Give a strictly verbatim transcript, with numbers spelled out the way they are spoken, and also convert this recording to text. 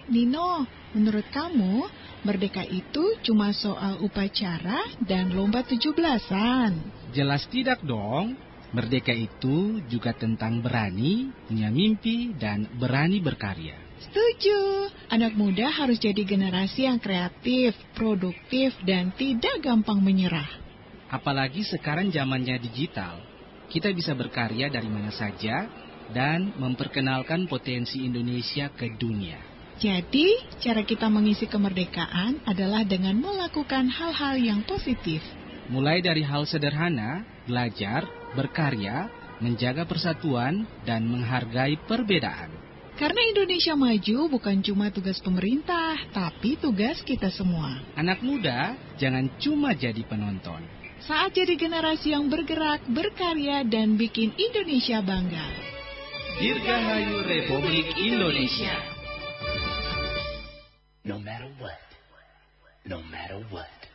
Nino, menurut kamu, merdeka itu cuma soal upacara dan lomba tujuh belasan? Jelas tidak dong. Merdeka itu juga tentang berani, punya mimpi, dan berani berkarya. Setuju. Anak muda harus jadi generasi yang kreatif, produktif, dan tidak gampang menyerah. Apalagi sekarang zamannya digital. Kita bisa berkarya dari mana saja dan memperkenalkan potensi Indonesia ke dunia. Jadi, cara kita mengisi kemerdekaan adalah dengan melakukan hal-hal yang positif. Mulai dari hal sederhana, belajar, berkarya, menjaga persatuan, dan menghargai perbedaan. Karena Indonesia maju bukan cuma tugas pemerintah, tapi tugas kita semua. Anak muda, jangan cuma jadi penonton. Saat jadi generasi yang bergerak, berkarya, dan bikin Indonesia bangga. Dirgahayu Republik Indonesia. No matter what, no matter what.